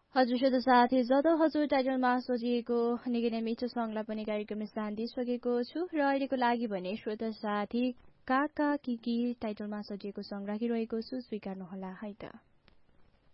हजुर श्रोता साथी जब हजुर टाइटलमा सोचिएको निकै नै मिठो सङ्गलाई पनि कार्यक्रममा स्थान दिइसकेको छु र अहिलेको लागि भने श्रोता साथी काका किकी टाइटलमा सजिएको सङ्ग राखिरहेको छु स्वीकार्नुहोला है त।